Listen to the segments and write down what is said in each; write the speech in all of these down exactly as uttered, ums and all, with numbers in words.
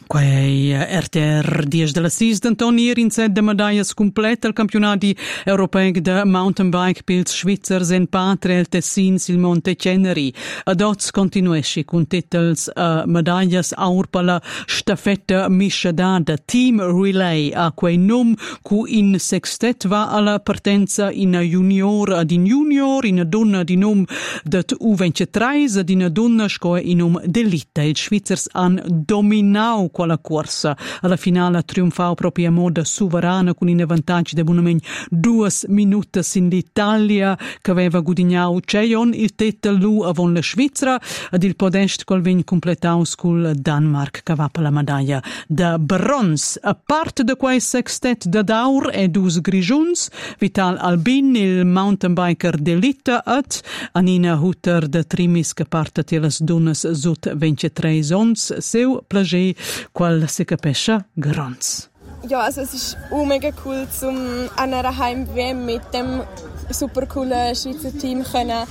Quei R T R dies della sis d'Antoni in set de medaglie completa al campionati europei de mountain bike pils Svizzers en Patria el Tessin sil Monte Ceneri. Ad oz continuesci con titels uh, medaglias aur per la stafetta misciadada Team Relay a quei num cu in sextet va alla partenza in junior ad in junior in donna di num dat U ventitré ad in donna scoe in um d'elite. Il Svizzers han dominau quella corsa. Alla finale trionfau proprio a moda sovrana con in vantaggio di buonamente due minuti in l'Italia che aveva guadagnato Cheion il titolo lu avon la Svizzera ed il podest col vegn completau col Danmark che va per la medaglia da bronze. A parte de quei sextet da daur e dus grigiuns, Vital Albin, il mountain biker d'elite et Anina Hutter de Trimis che parte teles dunes zut ventitré ons, seu plagé qual se capisce grons. Ja, also es ist auch mega cool, zum an einer Heim-W M mit dem super coolen Schweizer Team können,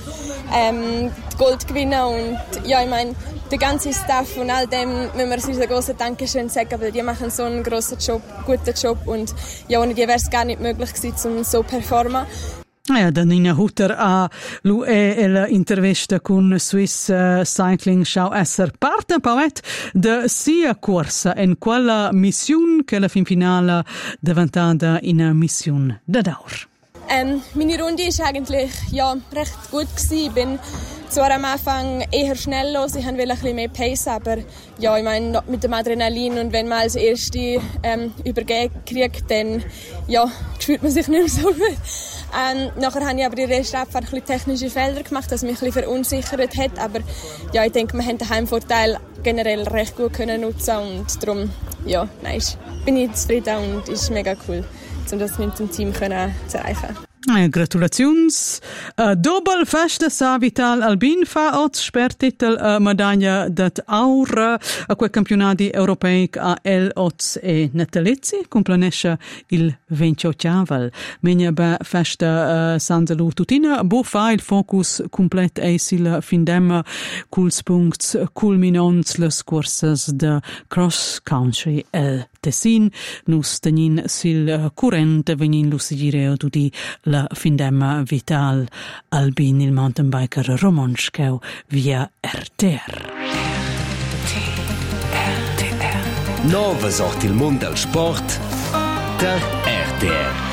ähm, Gold gewinnen und ja, ich meine, der ganze Staff und all dem müssen wir uns ein grosses Dankeschön sagen, weil die machen so einen grossen Job, guten Job und ja, ohne die wäre es gar nicht möglich gewesen, um so zu performen. Ja, Danina Hutter a lu e l'intervista con Swiss uh, Cycling Schau esser parte pauet de sia corsa en quella mission che la fin finale diventata in mission da daur. Ähm, meine Runde ist eigentlich ja recht gut gewesen. Ich bin zwar am Anfang eher schnell los, ich wollte ein bisschen mehr Pace, aber ja, ich meine, mit dem Adrenalin und wenn man als Erste ähm, übergeben kriegt, dann ja, fühlt man sich nicht mehr so gut. Ähm, nachher habe ich aber in der ersten Abfahrt ein bisschen technische Fehler gemacht, das mich ein bisschen verunsichert hat, aber ja, ich denke, wir haben den Heimvorteil generell recht gut können nutzen und darum, ja, nein, bin ich zufrieden und ist mega cool, um das mit dem Team können zu erreichen. Eh, gratulazions. Uh, Doppel festa sa Vital Albin fa oz spertitel uh, medaglia dat aur a quei campionati europei a El Oz e Natalizzi complanesce il ventiottavel. Menia ba festa uh, San Zalu tutina bo fa il focus complet e sil findem culs punkts culminons les courses de cross country El Tessin nus tenin sil uh, current venin lusigireo tutti la findem Vital Albin il mountain biker romanschkeu via R T R. Nova sorti il mondo del sport da R T R.